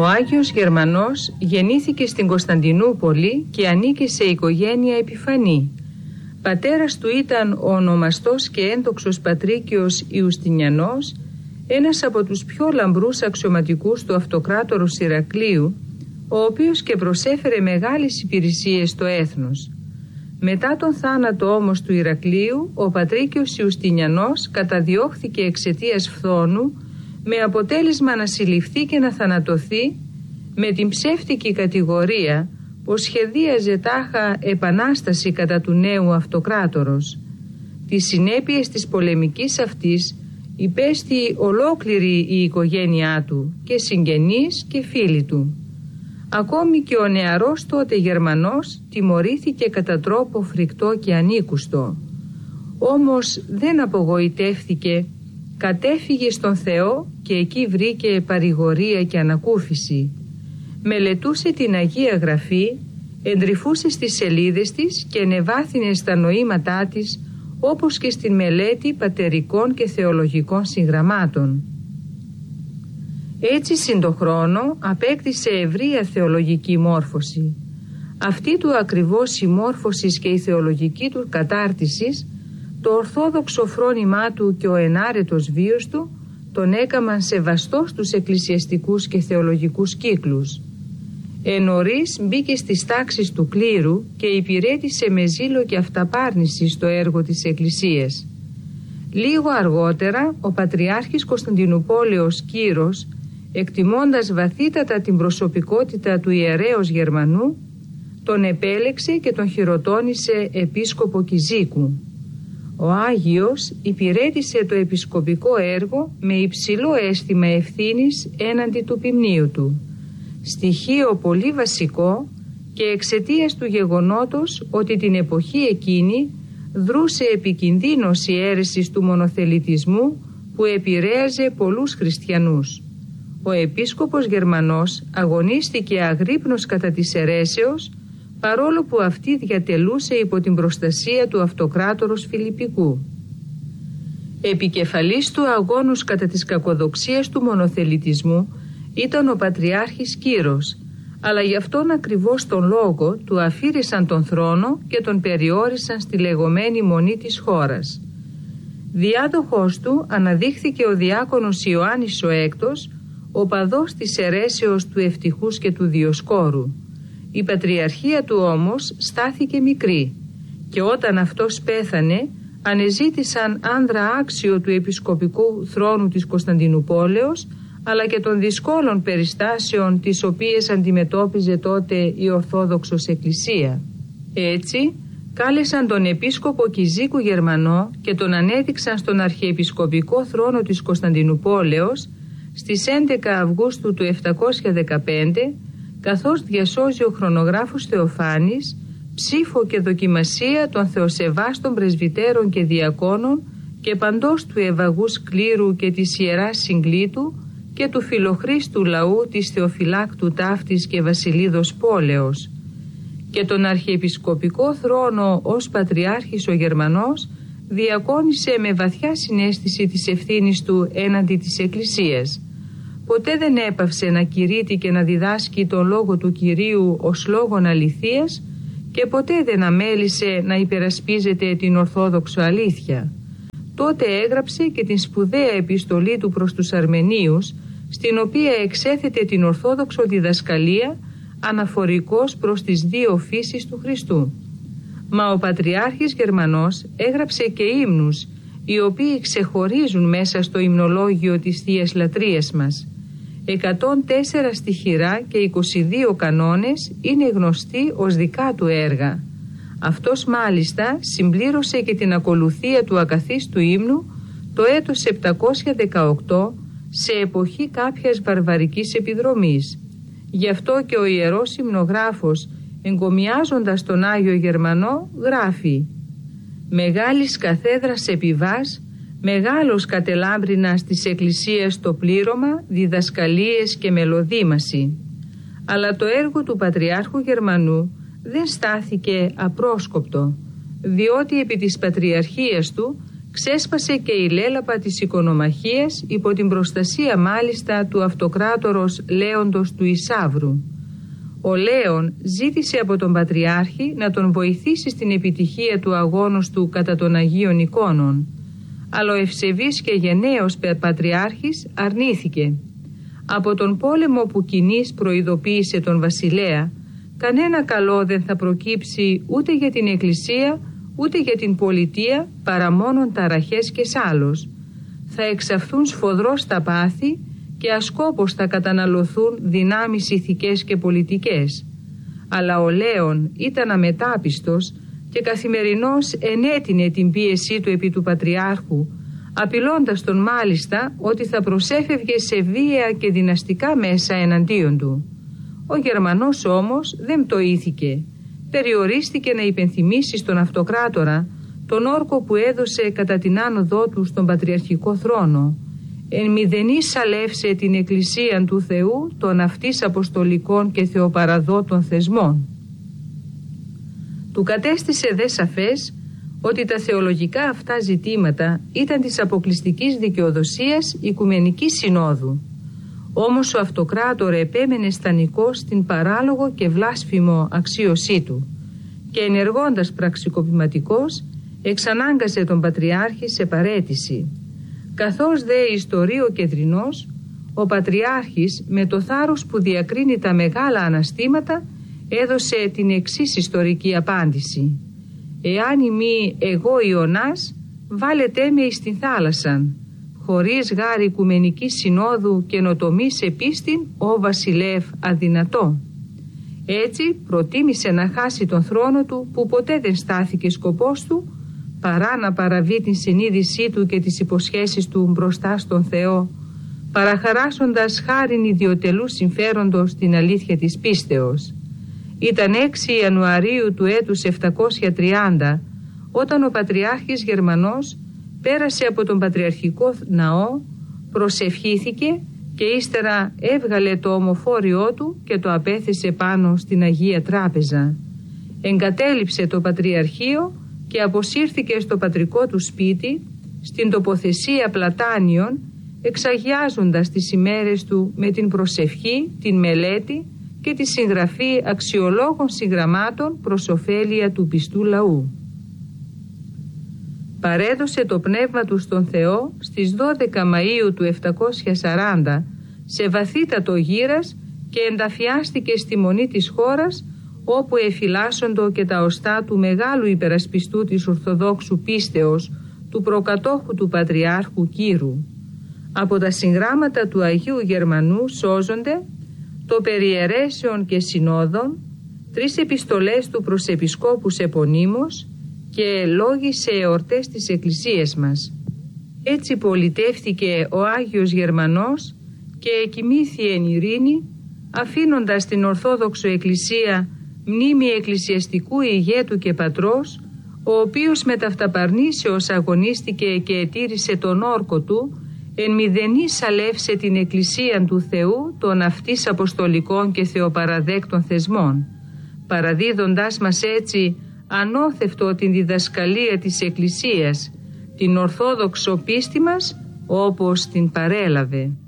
Ο Άγιος Γερμανός γεννήθηκε στην Κωνσταντινούπολη και ανήκε σε οικογένεια επιφανή. Πατέρας του ήταν ο ονομαστός και ένδοξος Πατρίκιος Ιουστινιανός, ένας από τους πιο λαμπρούς αξιωματικούς του αυτοκράτορος Ηρακλείου, ο οποίος και προσέφερε μεγάλες υπηρεσίες στο έθνος. Μετά τον θάνατο όμως του Ηρακλείου, ο Πατρίκιος Ιουστινιανός καταδιώχθηκε εξαιτίας φθόνου, με αποτέλεσμα να συλληφθεί και να θανατωθεί, με την ψεύτικη κατηγορία πως σχεδίαζε τάχα επανάσταση κατά του νέου αυτοκράτορος. Τις συνέπειες της πολεμικής αυτής υπέστη ολόκληρη η οικογένειά του, και συγγενείς και φίλοι του. Ακόμη και ο νεαρός τότε Γερμανός τιμωρήθηκε κατά τρόπο φρικτό και ανήκουστο. Όμως δεν απογοητεύθηκε, κατέφυγε στον Θεό και εκεί βρήκε παρηγορία και ανακούφιση. Μελετούσε την Αγία Γραφή, εντρυφούσε στις σελίδες της και ενεβάθυνε στα νοήματά της, όπως και στην μελέτη πατερικών και θεολογικών συγγραμμάτων. Έτσι συν το χρόνο απέκτησε ευρεία θεολογική μόρφωση. Αυτή του ακριβώς συμμόρφωσης και η θεολογική του κατάρτισης, το ορθόδοξο φρόνημά του και ο ενάρετος βίος του τον έκαμαν σεβαστό στους εκκλησιαστικούς και θεολογικούς κύκλους. Νωρίς μπήκε στις τάξεις του κλήρου και υπηρέτησε με ζήλο και αυταπάρνηση στο έργο της Εκκλησίας. Λίγο αργότερα ο Πατριάρχης Κωνσταντινουπόλεως Κύρος, εκτιμώντας βαθύτατα την προσωπικότητα του ιερέως Γερμανού, τον επέλεξε και τον χειροτώνησε επίσκοπο Κιζίκου. Ο Άγιος υπηρέτησε το επισκοπικό έργο με υψηλό αίσθημα ευθύνης έναντι του ποιμνίου του, στοιχείο πολύ βασικό και εξαιτίας του γεγονότος ότι την εποχή εκείνη δρούσε επικινδύνος η αίρεση του μονοθελητισμού που επηρέαζε πολλούς χριστιανούς. Ο επίσκοπος Γερμανός αγωνίστηκε αγρύπνος κατά της αιρέσεως, παρόλο που αυτή διατελούσε υπό την προστασία του αυτοκράτορος Φιλιππικού. Επικεφαλής του αγώνους κατά της κακοδοξίας του μονοθελητισμού ήταν ο Πατριάρχης Κύρος, αλλά γι' αυτόν ακριβώς τον λόγο του αφήρησαν τον θρόνο και τον περιόρισαν στη λεγόμενη μονή της χώρας. Διάδοχος του αναδείχθηκε ο διάκονος Ιωάννης ο Έκτος, οπαδός της αιρέσεως του Ευτυχούς και του Διοσκόρου. Η πατριαρχία του όμως στάθηκε μικρή και όταν αυτός πέθανε ανεζήτησαν άνδρα άξιο του επισκοπικού θρόνου της Κωνσταντινουπόλεως, αλλά και των δυσκόλων περιστάσεων τις οποίες αντιμετώπιζε τότε η Ορθόδοξος Εκκλησία. Έτσι κάλεσαν τον επίσκοπο Κιζίκου Γερμανό και τον ανέδειξαν στον αρχιεπισκοπικό θρόνο της Κωνσταντινουπόλεως στις 11 Αυγούστου του 715, καθώς διασώζει ο χρονογράφος Θεοφάνης ψήφο και δοκιμασία των θεοσεβάστων πρεσβυτέρων και διακόνων και παντός του ευαγούς κλήρου και της Ιεράς Συγκλήτου και του φιλοχρήστου λαού της Θεοφυλάκτου Ταύτης και Βασιλίδος Πόλεως. Και τον αρχιεπισκοπικό θρόνο ως Πατριάρχης ο Γερμανός διακόνησε με βαθιά συναίσθηση της ευθύνης του έναντι της Εκκλησίας. Ποτέ δεν έπαυσε να κηρύττει και να διδάσκει τον λόγο του Κυρίου ως λόγον αληθείας και ποτέ δεν αμέλησε να υπερασπίζεται την ορθόδοξο αλήθεια. Τότε έγραψε και την σπουδαία επιστολή του προς τους Αρμενίους, στην οποία εξέθετε την ορθόδοξο διδασκαλία αναφορικός προς τις δύο φύσεις του Χριστού. Μα ο Πατριάρχης Γερμανός έγραψε και ύμνους, οι οποίοι ξεχωρίζουν μέσα στο υμνολόγιο της Θείας Λατρείας μας. 104 στιχηρά και 22 κανόνες είναι γνωστοί ως δικά του έργα. Αυτός μάλιστα συμπλήρωσε και την ακολουθία του ακαθίστου ύμνου το έτος 718 σε εποχή κάποιας βαρβαρικής επιδρομής. Γι' αυτό και ο ιερός υμνογράφος, εγκομιάζοντας τον Άγιο Γερμανό, γράφει «Μεγάλης καθέδρας επιβάς, μεγάλος κατελάμπρινας της Εκκλησίας το πλήρωμα, διδασκαλίες και μελωδήμαση». Αλλά το έργο του Πατριάρχου Γερμανού δεν στάθηκε απρόσκοπτο, διότι επί της πατριαρχίας του ξέσπασε και η λέλαπα της οικονομαχίας υπό την προστασία μάλιστα του αυτοκράτορος Λέοντος του Ισαύρου. Ο Λέων ζήτησε από τον Πατριάρχη να τον βοηθήσει στην επιτυχία του αγώνος του κατά των Αγίων Εικόνων, αλλά ο ευσεβής και γενναίος Πατριάρχης αρνήθηκε. Από τον πόλεμο που κοινής προειδοποίησε τον βασιλέα, κανένα καλό δεν θα προκύψει ούτε για την Εκκλησία ούτε για την πολιτεία, παρά μόνον ταραχές και σάλος. Θα εξαφθούν σφοδρώς τα πάθη και ασκόπως θα καταναλωθούν δυνάμεις ηθικές και πολιτικές. Αλλά ο Λέων ήταν αμετάπιστος και καθημερινώς ενέτεινε την πίεσή του επί του Πατριάρχου, απειλώντας τον μάλιστα ότι θα προσέφευγε σε βία και δυναστικά μέσα εναντίον του. Ο Γερμανός όμως δεν πτωήθηκε. Περιορίστηκε να υπενθυμίσει στον αυτοκράτορα τον όρκο που έδωσε κατά την άνοδό του στον πατριαρχικό θρόνο. Εν μηδενή σαλεύσε την Εκκλησία του Θεού των αυτής αποστολικών και θεοπαραδότων θεσμών. Του κατέστησε δε σαφές ότι τα θεολογικά αυτά ζητήματα ήταν της αποκλειστικής δικαιοδοσίας Οικουμενικής Συνόδου. Όμως ο αυτοκράτορ επέμενε στανικός στην παράλογο και βλάσφημο αξίωσή του και ενεργώντας πραξικοπηματικός εξανάγκασε τον Πατριάρχη σε παραίτηση. Καθώς δε ιστορεί ο Κεντρινός, ο Πατριάρχης με το θάρρος που διακρίνει τα μεγάλα αναστήματα έδωσε την εξής ιστορική απάντηση: «Εάν ημί εγώ Ιωνάς, βάλετε με εις την θάλασσαν, χωρίς γάρ Οικουμενική Συνόδου καινοτομής επίστην ο βασιλεύ αδυνατό». Έτσι προτίμησε να χάσει τον θρόνο του που ποτέ δεν στάθηκε σκοπός του, παρά να παραβεί την συνείδησή του και τις υποσχέσεις του μπροστά στον Θεό, παραχαράσσοντας χάριν ιδιωτελού συμφέροντος την αλήθεια της πίστεως. Ήταν 6 Ιανουαρίου του έτους 730 όταν ο Πατριάρχης Γερμανός πέρασε από τον Πατριαρχικό Ναό, προσευχήθηκε και ύστερα έβγαλε το ομοφόριό του και το απέθεσε πάνω στην Αγία Τράπεζα. Εγκατέλειψε το Πατριαρχείο και αποσύρθηκε στο πατρικό του σπίτι, στην τοποθεσία Πλατάνιων, εξαγιάζοντας τις ημέρες του με την προσευχή, την μελέτη και τη συγγραφή αξιολόγων συγγραμμάτων προς ωφέλεια του πιστού λαού. Παρέδωσε το πνεύμα του στον Θεό στις 12 Μαΐου του 740 σε βαθύτατο γύρας και ενταφιάστηκε στη μονή της χώρας, όπου εφυλάσσοντο και τα οστά του μεγάλου υπερασπιστού της Ορθοδόξου πίστεως, του προκατόχου του Πατριάρχου Κύρου. Από τα συγγράμματα του Αγίου Γερμανού σώζονται το περί αιρέσεων και συνόδων, 3 επιστολές του προς επισκόπους επωνύμως και λόγοι σε εορτές της Εκκλησίας μας. Έτσι πολιτεύτηκε ο Άγιος Γερμανός και εκοιμήθη εν ειρήνη, αφήνοντας την Ορθόδοξο Εκκλησία μνήμη εκκλησιαστικού ηγέτου και πατρός, ο οποίος με ταυταπαρνήσεως αγωνίστηκε και ετήρησε τον όρκο του, εν μηδενή σαλεύσε την Εκκλησία του Θεού των αυτής αποστολικών και θεοπαραδέκτων θεσμών, παραδίδοντάς μας έτσι ανώθευτο την διδασκαλία της Εκκλησίας, την Ορθόδοξο πίστη μας όπως την παρέλαβε.